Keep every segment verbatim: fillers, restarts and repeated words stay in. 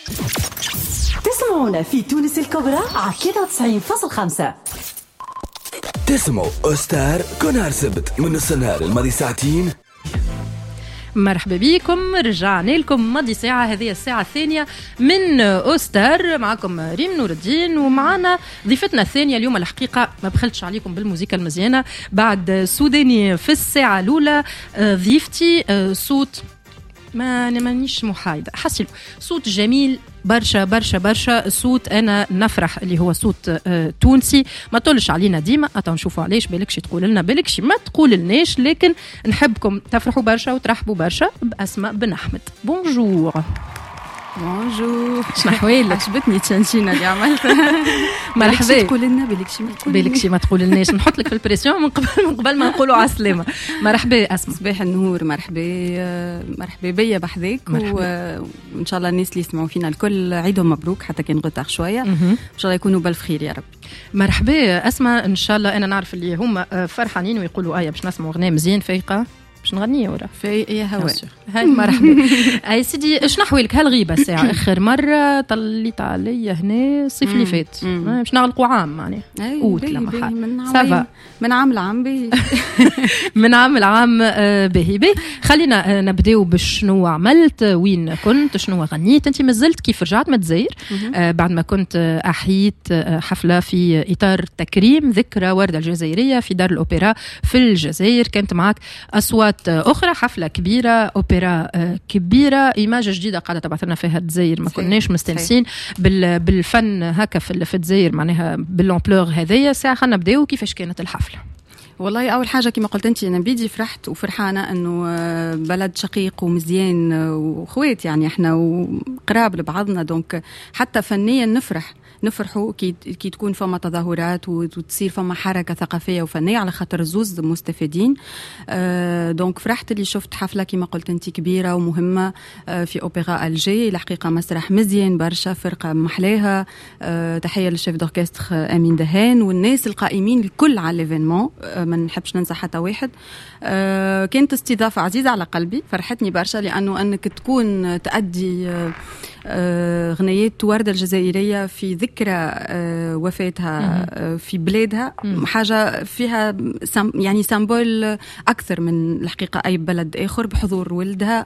تسمعونا في تونس الكبرى على ثلاثة وتسعين فاصلة خمسة. تسمعوا أستار كونار سبت من النهار الماضي ساعتين. مرحبا بكم، رجعنا لكم ماضي ساعة، هذه الساعة الثانية من أوستار. معكم ريم نور الدين ومعنا ضيفتنا الثانية اليوم. الحقيقة ما بخلتش عليكم بالموسيقى المزيانة بعد سوداني في الساعة الأولى. ضيفتي صوت ما مانيش محايدة، حسيلو صوت جميل برشا برشا برشا، صوت أنا نفرح اللي هو صوت آه تونسي. ما تقولش علينا ديما أتا نشوفوا علاش، بالكش تقول لنا بالكش ما تقول لناش، لكن نحبكم تفرحوا برشا وترحبوا برشا بأسماء بن أحمد. بونجور. بونجور، شنو أحوالك؟ عجبتني تشانشينا اللي عملتها. مرحبا. تقول لنا بالكش ما تقول بالكش ما تقول لناش، نحط لك في البريسيون من قبل من قبل ما نقولوا على السلامة. مرحبا أسماء. صباح النور، مرحبا مرحبا بيا بحذاك، وإن شاء الله الناس اللي يسمعوا فينا الكل عيدهم مبروك حتى كان غتاخ شوية، إن شاء الله يكونوا بالف خير يا رب. مرحبا أسماء، إن شاء الله. أنا نعرف اللي هم فرحانين ويقولوا آية باش نسمعوا أغنية مزيان فايقة باش نغني ورا في يا هواء. هاي مرحبا. اي سيدي، اش نحوالك هالغيبه ساعه؟ اخر مره طليت عليا هنا الصيف اللي فات باش نغلقوا عام معناها اوت لما سافا من عام لعام باهي. من عام لعام باهي باهي. خلينا نبداو بشنو عملت، وين كنت، شنو غنيت. انت مازلت كيف رجعت من الجزائر بعد ما كنت احييت حفله في اطار تكريم ذكرى وردة الجزائريه في دار الاوبرا في الجزائر. كانت معك اصوات أخرى، حفلة كبيرة، أوبرا كبيرة، إيماج جديدة قاعدة تبعث لنا فيها الجزائر. ما كناش مستنسين بالفن هكا في الجزائر معناها بالامبلور هذية. ساعة خلينا نبداو كيفاش كانت الحفلة. والله أول حاجة كما قلت أنت أنا بيدي فرحت وفرحانة أنه بلد شقيق ومزيان وخوات، يعني إحنا وقراب لبعضنا، دونك حتى فنيا نفرح نفرحوا كي كي تكون فما تظاهرات وتصير فما حركه ثقافيه وفنيه على خاطر زوز مستفيدين. آه دونك فرحت اللي شفت حفله كما قلت انت كبيره ومهمه آه في اوبرا الجي. الحقيقه مسرح مزيان برشا، فرقه محلاها. آه تحيه للشيف دوركستر امين دهان والناس القائمين الكل على الايفينمون. آه ما نحبش ننسى حتى واحد. آه كانت استضافه عزيزه على قلبي، فرحتني برشا لانه انك تكون تأدي آه آه غنيات وردة الجزائرية في ذكرى آه وفاتها آه في بلادها، حاجة فيها سم يعني سامبول أكثر من الحقيقة أي بلد آخر بحضور ولدها.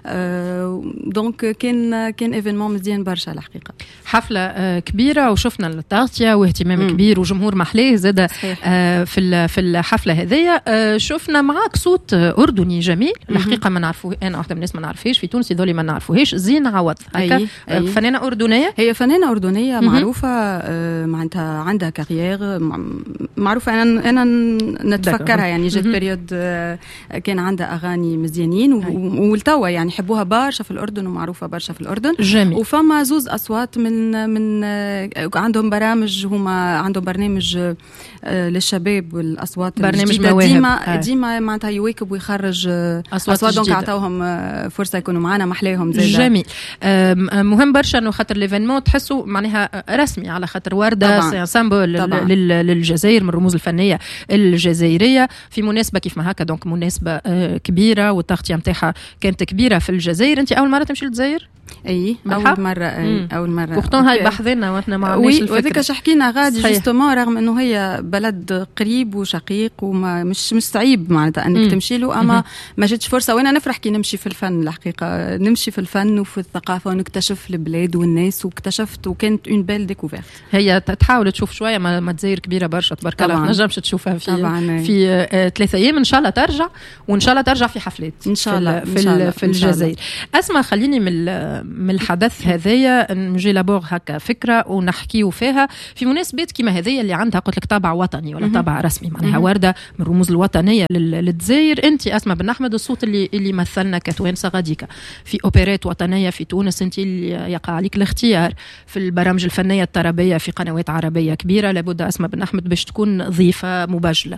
آه دونك كان كان إيفينمون مزيان برشا الحقيقة. حفلة آه كبيرة وشفنا التغطية واهتمام مم. كبير وجمهور محليه زاد آه في في الحفلة هذه. آه شفنا معاك صوت أردني جميل الحقيقة، ما نعرفوه أنا واحدة من الناس ما نعرفهاش في تونس، ذولي ما نعرفوهاش. زين عوض هكا أي. فنانة أردنية، هي فنانة أردنية معروفة، آه معناتها عندها كارير معروفة. أنا أنا نتفكرها يعني جت بريود آه كان عندها أغاني مزيانين والتوا يعني حبوها برشا في الأردن ومعروفة برشا في الأردن. جميل. وفما زوز أصوات من من آه عندهم برامج، هما عندهم برنامج آه للشباب والأصوات برنامج الجديدة. مواهب. ديما ديما معناتها يواكب ويخرج آه أصوات, أصوات دونك عطاوهم آه فرصة يكونوا معنا محلاهم زي جميل. مهم برشا انه خاطر ليفينمون تحسوا معناها رسمي على خاطر ورده سامبول للجزائر من الرموز الفنيه الجزائريه في مناسبه كيف ما هكا. دونك مناسبه كبيره والتغطيه نتاعها كانت كبيره في الجزائر. انت اول مره تمشي للجزائر؟ اي اول مره أي اول مره بورتون هاي بحثنا واحنا ما عملناش الفكره. وذيك حكينا غادي جوستومون رغم انه هي بلد قريب وشقيق وما مش مش صعيب معناتها انك تمشي له، اما ما جاتش فرصه. وانا نفرح كي نمشي في الفن الحقيقه، نمشي في الفن وفي الثقافه ونكتشف البلاد والناس، واكتشفت وكانت اون بيل ديكوفيرت. هي تحاول تشوف شويه ما, ما تزاير كبيره برشا تبارك الله، ما نجمش تشوفها في طبعاً. في آه ثلاثة ايام. ان شاء الله ترجع وان شاء الله ترجع في حفلات ان شاء الله في, في, الله. في الجزائر. اسمع خليني من من الحدث هذايا نجي لابور هكا فكره ونحكيو فيها في مناسبات كيما هذيا اللي عندها قلت لك طابع وطني ولا طابع رسمي معناها ورده من الرموز الوطنيه للجزائر. انت اسماء بن احمد الصوت اللي اللي مثلنا كتوانسه غاديكا في اوبرات وطنيه في تونس، انت اللي يقع عليك الاختيار في البرامج الفنيه الطربيه في قنوات عربيه كبيره. لابد اسماء بن احمد باش تكون ضيفه مباشره،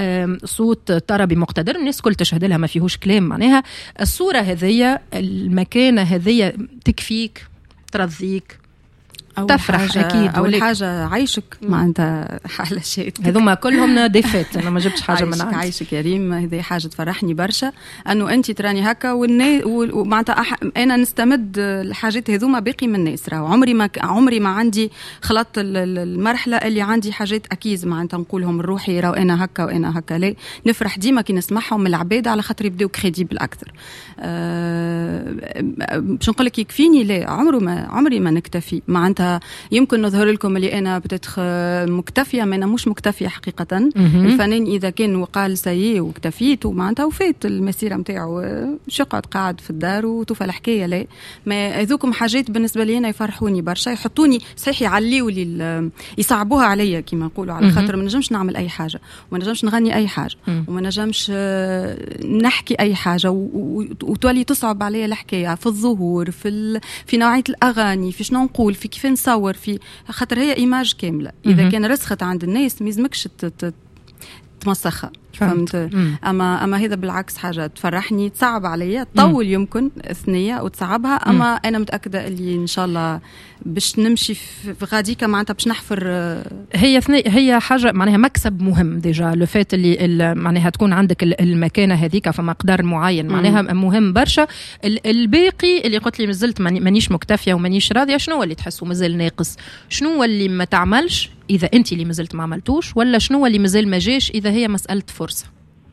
صوت طربي مقتدر الناس كل تشهد لها ما فيهوش كلام. معناها الصوره هذيا المكانه هذيا تكفيك ترضيك تفرح أكيد. أول حاجة عايشك معناتها حالة شيء هذوما كلهم ديفات. أنا ما جبتش حاجة من عندي. عايشك يا ريم، هذه حاجة تفرحني برشا أنه أنت تراني هكا والناس ومعناتها أح... أنا نستمد الحاجات هذوما باقي من الناس. راهو عمري ما عمري ما عندي خلط المرحلة اللي عندي حاجات أكيد معناتها نقولهم روحي راهو أنا هكا وأنا هكا. لا، نفرح ديما كي نسمعهم من العباد على خاطر يبداو كريديبل أكثر. أه... باش نقول لك يكفيني. لا، عمره ما عمري ما نكتفي معناتها. يمكن نظهر لكم اللي أنا بتدخ مكتفية، ما أنا مش مكتفية حقيقة. الفنان إذا كان وقال سيء واكتفيت ومعناتها وفات المسيرة متاعه، مش يقعد قاعد في الدار وتوفى الحكاية. لا، ما هذوكم حاجات بالنسبة لي أنا يفرحوني برشا، يحطوني صحيح يعليوا لي يصعبوها عليا كما نقولوا، على خاطر ما نجمش نعمل أي حاجة وما نجمش نغني أي حاجة وما نجمش نحكي أي حاجة وتولي تصعب عليا الحكاية في الظهور، في في نوعية الأغاني، في شنو نقول، في كيف نصور، في خاطر هي إيماج كاملة. إذا كان رسخت عند الناس ميزمكش تمسخها. فهمت؟ أما أما هذا بالعكس حاجة تفرحني، تصعب عليا، تطول يمكن ثنية وتصعبها. أما مم. أنا متأكدة اللي إن شاء الله باش نمشي في غاديكا معناتها باش نحفر. هي ثني هي حاجة معناها مكسب مهم ديجا لو فات اللي معناها تكون عندك المكانة هذيك فما قدر معين معناها مم. مهم برشا. الباقي اللي قلت لي مازلت مانيش مكتفية ومانيش راضية، شنو اللي تحسوا مازال ناقص؟ شنو اللي ما تعملش إذا أنت اللي مازلت ما عملتوش؟ ولا شنو اللي مازال ما جاش إذا هي مسألة فرصة؟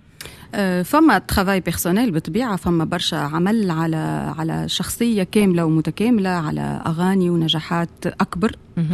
فما ترافاي بيرسونيل بالطبيعة، فما برشا عمل على على شخصية كاملة ومتكاملة، على أغاني ونجاحات أكبر،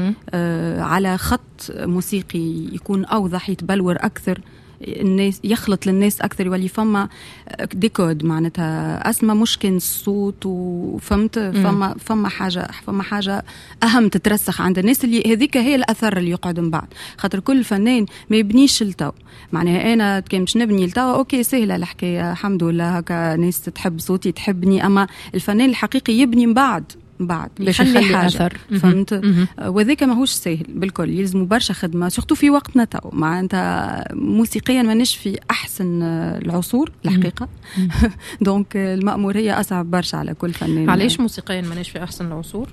آه على خط موسيقي يكون أوضح، يتبلور أكثر، الناس يخلط للناس أكثر، يولي فما ديكود معناتها أسمى مش كان الصوت وفهمت. فما فما حاجة فما حاجة أهم تترسخ عند الناس، اللي هذيك هي الأثر اللي يقعد من بعد. خاطر كل فنان ما يبنيش التو معناها أنا كان مش نبني التو أوكي سهلة الحكاية الحمد لله هكا ناس تحب صوتي تحبني، أما الفنان الحقيقي يبني من بعد بعد يخلي حاجة أثر. فهمت؟ وذاك ماهوش سهل بالكل، يلزم برشا خدمة سورتو في وقتنا تو معناتها موسيقيا مانيش في أحسن العصور الحقيقة. دونك المأمورية أصعب برشا على كل فنان. علاش موسيقيا مانيش في أحسن العصور؟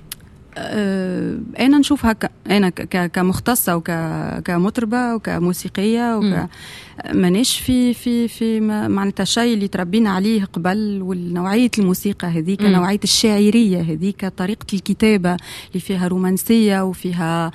أه أنا نشوف هكا، أنا كمختصة وكمطربة وكموسيقية وك مانيش في في في معناتها شيء اللي تربينا عليه قبل، والنوعية الموسيقى هذيك م. نوعية الشاعرية هذيك، طريقة الكتابة اللي فيها رومانسية وفيها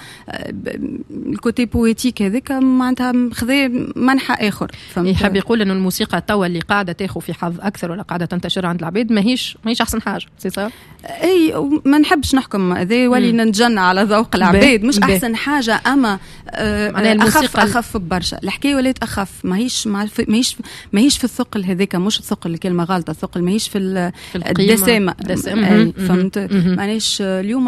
الكوتي بويتيك هذيك معناتها خذي منحى آخر. يحب يقول إنه الموسيقى توا اللي قاعدة تاخذ في حظ أكثر ولا قاعدة تنتشر عند العباد ماهيش ماهيش أحسن حاجة، سي صح؟ أي ما نحبش نحكم ذي ولي نتجنى على ذوق العباد، مش بي. أحسن حاجة أما آه أخف أخف برشا الحكاية وليت أخف، ماهيش ماهيش ماهيش في الثقل هذيك، مش الثقل الكلمة غلطة، الثقل ماهيش في الدسامة. فهمت؟ مانيش اليوم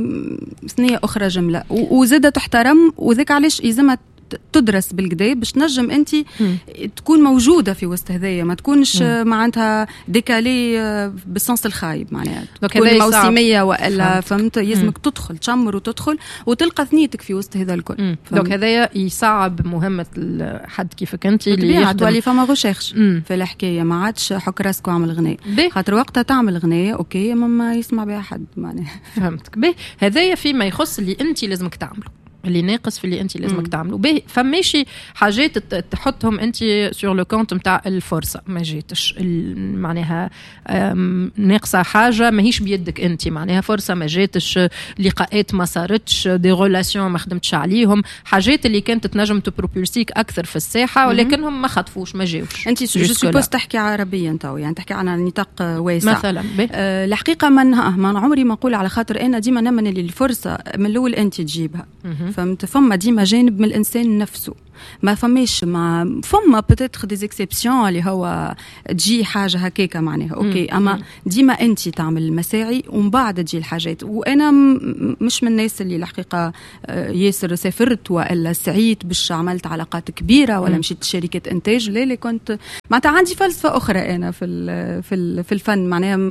ثنية أخرى جملة وزادة تحترم، وذاك علاش يلزمها تدرس بالكدا باش نجم انت تكون موجوده في وسط هذايا، ما تكونش معناتها ديكالي بالسنس الخايب معناها تكون موسميه والا. فهمت؟ يلزمك تدخل تشمر وتدخل وتلقى ثنيتك في وسط هذا الكل. دونك هذايا يصعب مهمه حد كيفك انت اللي يخدم فما غوشيرش في الحكايه، ما عادش حك راسك واعمل غناء، خاطر وقتها تعمل غناء اوكي اما ما يسمع بها حد معناها. فهمتك به. هذايا فيما يخص اللي انت لازمك تعمله، اللي ناقص في اللي انت لازمك تعمله به. فماشي حاجات تحطهم انت سور لو كونت نتاع الفرصه ما جاتش معناها ناقصه حاجه ماهيش بيدك انت، معناها فرصه ما جاتش، لقاءات ما صارتش، دي ريلاسيون ما خدمتش عليهم، حاجات اللي كانت تنجم تبروبولسيك اكثر في الساحه ولكنهم ما خطفوش ما جاوش. انت سوبوز تحكي عربيا تو يعني تحكي عن نطاق واسع مثلا. أه الحقيقه من ما عمري ما نقول على خاطر انا ديما نمن اللي الفرصه من الاول انت تجيبها. فهمت؟ فما ديما جانب من الانسان نفسه، ما فماش ما فما بتاتخ دي اكسبسيون اللي هو تجي حاجه هكاكا معناها اوكي، اما ديما انت تعمل المساعي ومن بعد تجي الحاجات. وانا مش من الناس اللي الحقيقه ياسر سافرت والا سعيت باش عملت علاقات كبيره ولا مشيت شركه انتاج، لا اللي كنت معناتها عندي فلسفه اخرى انا في في في الفن معناها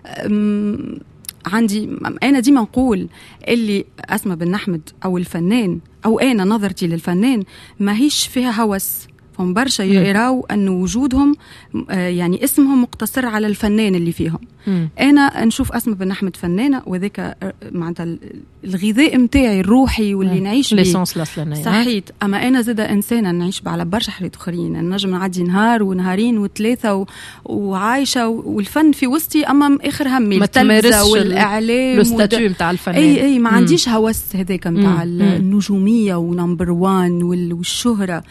عندي. أنا ديما نقول اللي أسمى بن أحمد أو الفنان أو أنا نظرتي للفنان ما هيش فيها هوس، فهم برشا يراو أن وجودهم يعني اسمهم مقتصر على الفنان اللي فيهم. مم. انا نشوف اسماء بن احمد فنانه وذاك معناتها الغذاء نتاعي الروحي واللي مم. نعيش به ليسونس الاصلانيه صحيت. اما انا زاده انسانه نعيش على برشا حاجات اخرين، نجم نعدي نهار ونهارين وثلاثه و... وعايشه والفن في وسطي، اما اخر همي التلفزه والاعلام لو ستاتيو نتاع الفنان. اي اي ما مم. عنديش هوس هذاك نتاع النجوميه ونمبر وان والشهره،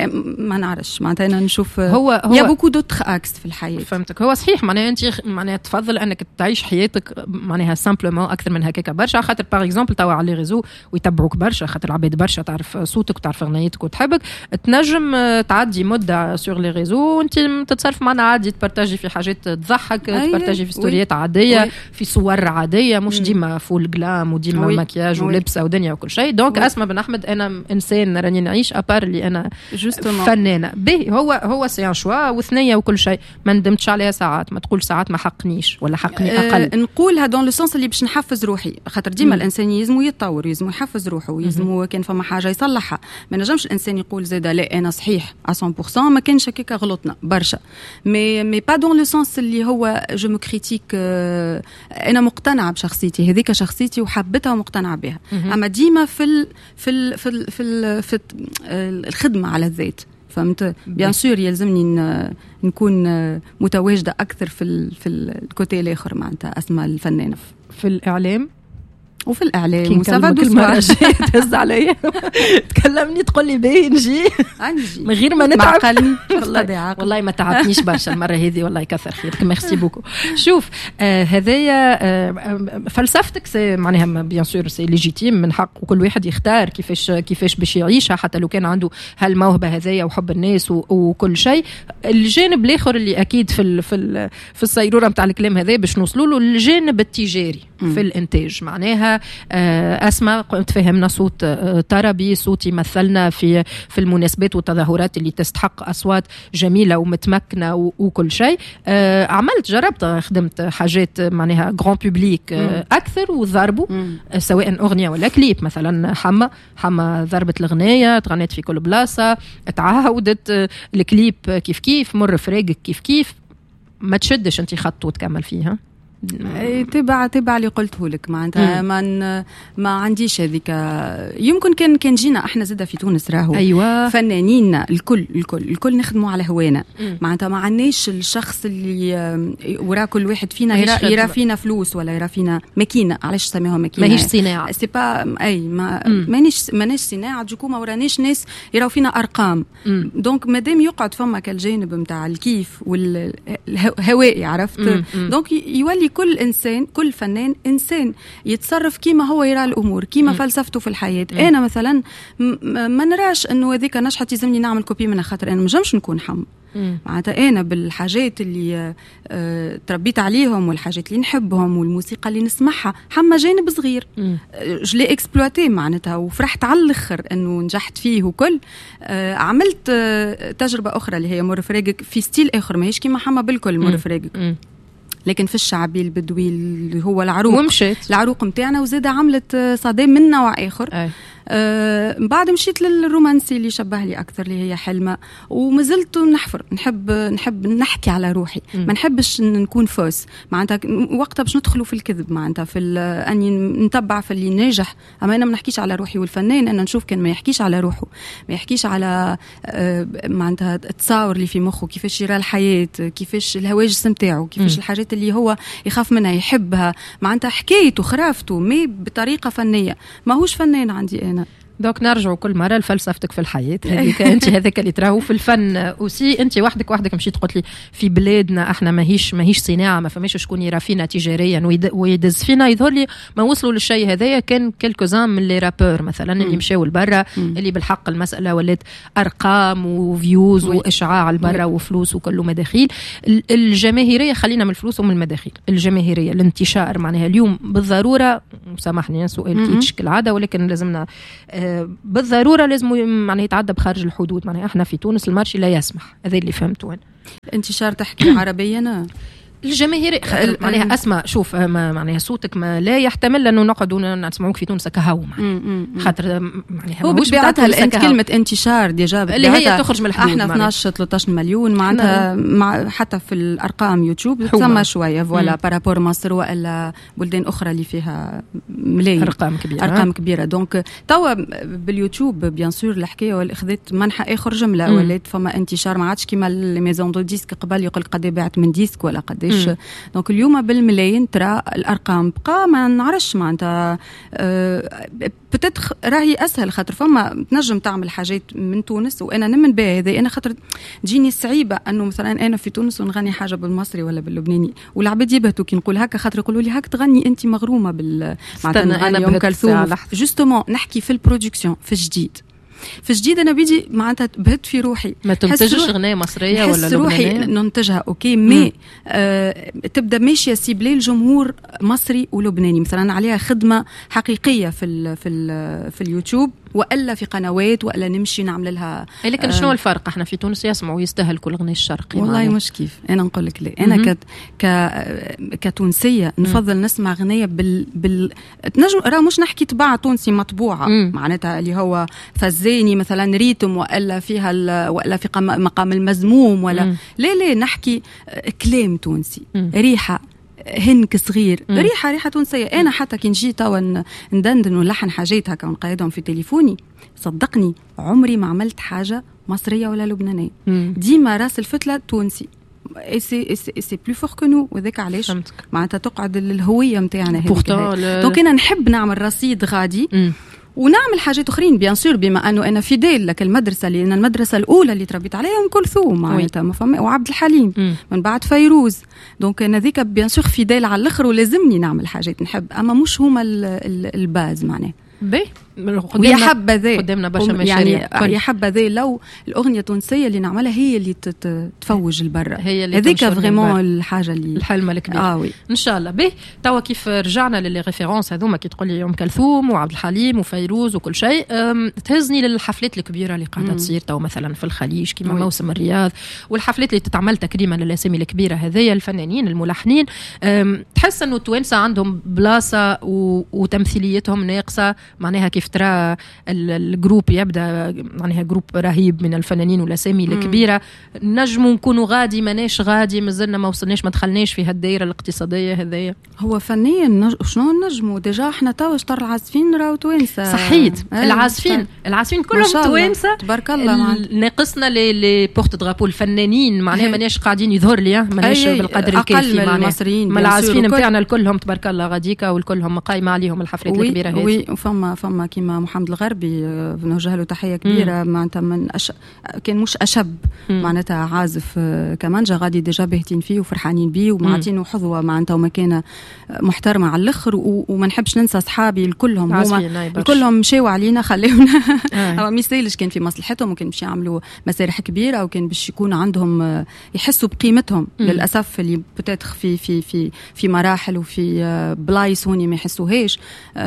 ما نعرفش معناتها انا نشوف هو هو يا بوكو دوتر اكس في الحياه. فهمتك. هو صحيح معناها انت معناها تفضل انك تعيش حياتك معناها سامبلومون اكثر من هكاك برشا، خاطر باغ اكزومبل توا على لي ريزو ويتبعوك برشا، خاطر العباد برشا تعرف صوتك وتعرف اغنيتك وتحبك، تنجم تعدي مده سور لي ريزو وانت تتصرف معنا عادي، تبارتاجي في حاجات تضحك، تبارتاجي في ستوريات عاديه وي. في صور عاديه مش مم. ديما فول جلام وديما وي. مكياج وي. ولبسه ودنيا وكل شيء. دونك اسماء بن احمد انا انسان راني نعيش ابار اللي انا جوستومون فنانه به. هو هو سي ان شوا وثنيه وكل شيء، ما ندمتش عليها ساعات، ما تقول ساعات ما حقنيش ولا حقني اقل. أه نقولها دون لو سونس اللي باش نحفز روحي، خاطر ديما الانسان يلزمو يتطور، يلزمو يحفز روحه، يلزمو كان فما حاجه يصلحها. ما نجمش الانسان يقول زاده لا انا صحيح مية بالمية، ما كانش هكاك غلطنا برشا، مي مي با دون لو سونس اللي هو جو مو كريتيك. أه انا مقتنعه بشخصيتي، هذيك شخصيتي وحبتها ومقتنعه بها. اما ديما في ال في ال في ال في, ال في الخدمه على الذات، فهمت؟ بيان سور يلزمني نكون متواجده اكثر في ال في الكوتي الاخر معناتها اسماء الفنانه في الاعلام وفي الاعلام وسافا كل مره جاي تهز عليا تكلمني تقول لي باهي نجي من غير ما نتعب. والله والله ما تعبنيش برشا المره هذه، والله يكثر خيرك، ميرسي بوكو. شوف آه هذايا آه فلسفتك سي معناها بيان سور سي ليجيتيم، من حق وكل واحد يختار كيفاش كيفاش باش يعيشها، حتى لو كان عنده هالموهبه هذايا وحب الناس وكل شيء. الجانب الاخر اللي اكيد في ال في ال في الصيروره نتاع الكلام هذا باش نوصلوا له، الجانب التجاري في الانتاج. معناها أسماء تفهمنا صوت طربي، صوت يمثلنا في في المناسبات والتظاهرات اللي تستحق أصوات جميلة ومتمكنة وكل شيء. عملت جربت خدمت حاجات معناها جران بوبليك أكثر وضربوا، سواء أغنية ولا كليب. مثلا حما حما ضربت الأغنية، تغنيت في كل بلاصة، تعاودت الكليب كيف كيف، مر فريقك كيف كيف، ما تشدش أنت خط وتكمل فيها. تبع تبع اللي قلته لك معناتها ما ما عنديش هذيك. يمكن كان كان جينا احنا زاده في تونس راهو أيوة. فنانين الكل الكل الكل نخدموا على هوانا معناتها، ما عندناش الشخص اللي ورا كل واحد فينا يرى, يرى فينا فلوس ولا يرى فينا ماكينه. علاش سميوها ماكينه؟ ماهيش صناعه، سي با اي ما مانيش ماناش صناعه، دوكو ما ورانيش ناس يراو فينا ارقام. مم. دونك مادام يقعد فما كالجانب نتاع الكيف والهوائي عرفت، دونك يولي كل إنسان كل فنان إنسان يتصرف كيما هو يرى الأمور، كيما م. فلسفته في الحياة. م. أنا مثلا ما نراش أنه هذيك نجحت يلزمني نعمل كوبي منها، خاطر أنا مجمش نكون حم معناتها أنا بالحاجات اللي آه تربيت عليهم والحاجات اللي نحبهم والموسيقى اللي نسمعها حما جانب صغير جلي إكسبلواتي معناتها، وفرحت على الآخر أنه نجحت فيه وكل. آه عملت آه تجربة أخرى اللي هي مر فريقك في ستيل آخر، ما هيش كيما حما بالكل مر فريقك، لكن في الشعبي البدوي اللي هو العروق ومشيت. العروق متاعنا، وزادة عملت صدام من نوع آخر. أي. آه بعد مشيت للرومانسي اللي شبه لي أكثر اللي هي حلمة، ومازلت نحفر نحب نحب نحكي على روحي. م. ما نحبش نكون فوس معناتها وقتها باش ندخلوا في الكذب معناتها في أني نتبع في اللي ناجح. أما أنا ما نحكيش على روحي، والفنان أنا نشوف كان ما يحكيش على روحه، ما يحكيش على آه معناتها التصاور اللي في مخه، كيفاش يرى الحياة، كيفاش الهواجس متاعه، كيفاش م. الحاجات اللي هو يخاف منها يحبها، معناتها حكايته خرافته مي بطريقة فنية. ما هوش فنان عندي أنا. دوك نرجعوا كل مرة لفلسفتك في الحياة هذيك. أنت هذاك اللي تراهو في الفن أوسي، أنت وحدك وحدك مشيت قلت لي في بلادنا احنا ماهيش ماهيش صناعة، ما فماش شكون يرى فينا تجاريا ويدز فينا. يظهر لي ما وصلوا للشيء هذايا كان كلكوزان من لي رابور مثلا اللي مشاو لبرا، اللي بالحق المسألة ولات أرقام وفيوز وإشعاع لبرا وفلوس وكله مداخيل. الجماهيرية خلينا من الفلوس ومن المداخيل، الجماهيرية الانتشار معناها اليوم بالضرورة، سامحني سؤال كيتش كالعادة، ولكن لازمنا بالضرورة لازم معناه يتعدى بخارج الحدود. معناه احنا في تونس المارشي لا يسمح، هذا اللي فهمته أنا. انتشار تحكي عربيا؟ الجماهير معناها اسمع شوف معناها صوتك ما لا يحتمل انه نقعدوا نسمعوك في تونس كهو معناها خاطر معناها هو بطبيعتها كلمه انتشار ديجا اللي هي تخرج من الحدود. احنا اثناش ثلاثة عشر مليون معناتها مع حتى في الارقام يوتيوب تسمى شويه فوالا بارابور مصر والا بلدان اخرى اللي فيها ملايين ارقام كبيره ارقام كبيره. دونك توا باليوتيوب بيان سور الحكايه واللي خذت منحى اخر جمله ولات فما انتشار ما عادش كيما لي ميزون دو ديسك قبل يقول قد باعت من ديسك ولا قداش. دونك اليوم بالملايين ترى الارقام بقى ما نعرفش معناتها أه بتدخ راهي اسهل خاطر فما تنجم تعمل حاجات من تونس وانا نمن بها هذا انا خاطر تجيني صعيبه انه مثلا انا في تونس ونغني حاجه بالمصري ولا باللبناني والعباد يبهتوا كي نقول هكا خاطر يقولوا لي هاك تغني انت مغرومه بال معناتها نغني ام كلثوم جوستومون نحكي في البرودكسيون في الجديد في الجديد انا بيجي معناتها بهت في روحي ما تنتجش غنايه مصريه ولا لبنانيه روحي ننتجها اوكي مي آه تبدا ماشيه سيبلي الجمهور مصري ولبناني مثلا عليها خدمه حقيقيه في ال في ال في اليوتيوب والا في قنوات والا نمشي نعمل لها. لكن آه شنو الفرق؟ احنا في تونس يسمعوا يستاهل كل غني الشرقي والله معنا. مش كيف انا نقول لك ليه انا ك ك كتونسيه نفضل نسمع غنيه بال بال تنجم راه مش نحكي طباعه تونسي مطبوعه معناتها اللي هو فزاني مثلا ريتم والا فيها والا في مقام المزموم ولا مم. لا لا نحكي كلام تونسي مم. ريحه هنك صغير مم. ريحه ريحه تونسيه. انا حتى كي نجي توا ندندن ونلحن حاجات هكا ونقيدهم في تليفوني صدقني عمري ما عملت حاجه مصريه ولا لبنانيه مم. ديما راس الفتله تونسي سي سي بلو فور كو نو وذاك علاش معناتها تقعد الهويه نتاعنا هذه. دونك انا نحب نعمل رصيد غادي مم. ونعمل حاجات اخرين بيان سور بما انه انا فيديل لك المدرسه لان المدرسه الاولى اللي تربيت عليها ام كلثوم معناتها ما فما وعبد الحليم مم. من بعد فيروز. دونك انا ذيك بيان سور فيديل على الاخر ولازمني نعمل حاجات نحب اما مش هما الباز معناه بي ويا حبذا قدامنا برشا مشاريع يعني يا حبذا لو الاغنيه التونسيه اللي نعملها هي اللي تفوج البرة هذيك فريمون الحاجه اللي الحلمه الكبيره اه وي ان شاء الله. به توا كيف رجعنا للي ريفيرونس هذوما كي تقول لي ام كلثوم وعبد الحليم وفيروز وكل شيء تهزني للحفلات الكبيره اللي قاعده تصير توا مثلا في الخليج كيما موسم الرياض والحفلات اللي تتعمل تكريما للاسامي الكبيره هذيا الفنانين الملحنين. تحس انه التوانسه عندهم بلاصه وتمثيليتهم ناقصه معناها كيف ترى الجروب يبدا معناها جروب رهيب من الفنانين والاسامي الكبيره نجموا نكونوا غادي ماناش غادي مازلنا ما وصلناش ما دخلناش في هالدائره الاقتصاديه هذيا. هو فنيا نج... شنو نجموا ديجا احنا تو شطر العازفين راهو توانسه صحيت العازفين العازفين كلهم توانسه تبارك الله. ناقصنا لي لي بورت درابو الفنانين معناها ماناش قاعدين يظهر لي ماناش بالقدر الكافي معناها المصريين ما العازفين نتاعنا الكلهم تبارك الله غاديكا والكلهم قايمه عليهم الحفلات وي الكبيره هذه. وي فما فما كيما محمد الغربي بنوجه له تحيه كبيره معناتها من أش... كان مش اشب معناتها عازف كمانجا غادي ديجا باهتين فيه وفرحانين بيه ومعطينه حظوه معناتها ومكانه محترمه على الاخر و... وما نحبش ننسى اصحابي الكلهم هما الكلهم مشاو علينا خليونا هو ما يسالش كان في مصلحتهم وكان باش يعملوا مسارح كبيره وكان باش يكون عندهم يحسوا بقيمتهم مم. للاسف اللي بتاتخ في في في في مراحل وفي بلايص هوني ما يحسوهاش.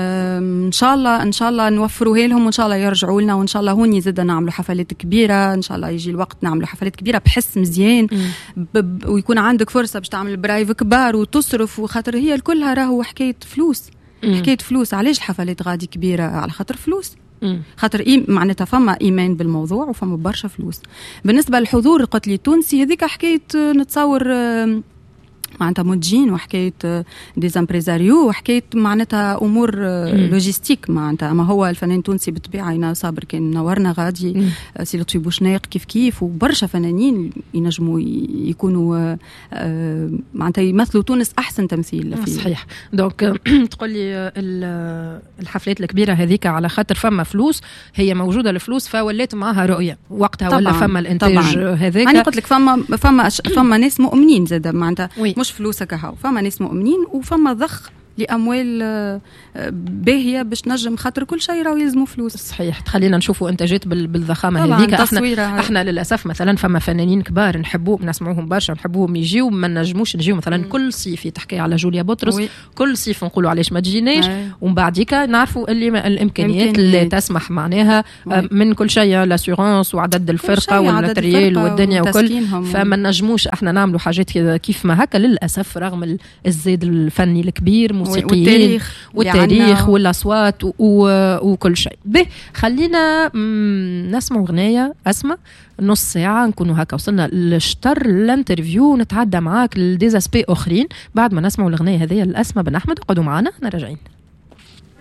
ان شاء الله ان شاء الله نوفروها لهم وان شاء الله يرجعوا لنا وان شاء الله هوني زاد نعملوا حفلات كبيره ان شاء الله يجي الوقت نعملوا حفلات كبيره بحس مزيان ب... ويكون عندك فرصه باش تعمل برايف كبار وتصرف وخاطر هي الكلها راهو حكايه فلوس مم. حكايه فلوس. علاش الحفلات غادي كبيره؟ على خاطر فلوس مم. خاطر إيه معناتها فما ايمان بالموضوع وفما برشا فلوس. بالنسبه للحضور قلت لي التونسي هذيك حكايه نتصور معناتها منتجين وحكايه ديزامبريزاريو وحكايه معناتها امور لوجيستيك معناتها. اما هو الفنان التونسي بالطبيعه ينا صابر كان نورنا غادي سي لطفي بوشناق كيف كيف وبرشا فنانين ينجموا يكونوا معناتها يمثلوا تونس احسن تمثيل فيه. صحيح. دونك تقول لي الحفلات الكبيره هذيك على خاطر فما فلوس هي موجوده الفلوس فولات معها رؤيه وقتها ولا فما الانتاج هذاك. انا قلت لك فما فما فما ناس مؤمنين زاد معناتها مش فلوسك هاو فما ناس مؤمنين وفما ضخ لاموال باهيه باش نجم، خاطر كل شيء راهو يلزموا فلوس. صحيح. تخلينا نشوفوا انتاجات بالضخامه هذيك. احنا احنا للاسف مثلا فما فنانين كبار نحبوهم نسمعوهم برشا نحبوهم يجيو ما نجموش نجيو مثلا مم. كل صيف تحكي على جوليا بطرس وي. كل صيف نقولوا علاش ما تجيناش، ومن بعديك نعرفوا اللي الامكانيات إمكانيات. اللي تسمح معناها وي. من كل شيء لاسيورانس وعدد الفرقه والماتريال والدنيا وكل، فما نجموش احنا نعملوا حاجات كيف ما هكا للاسف، رغم الزيد الفني الكبير، موسيقيين والتاريخ, والتاريخ والاصوات وكل شيء. به خلينا نسمع اغنيه اسمع نص ساعه نكونوا هكا وصلنا لشطر الانترفيو، نتعدى معاك لديزاسبي اخرين بعد ما نسمعوا الاغنيه هذه الاسمى بن احمد. اقعدوا معنا احنا راجعين.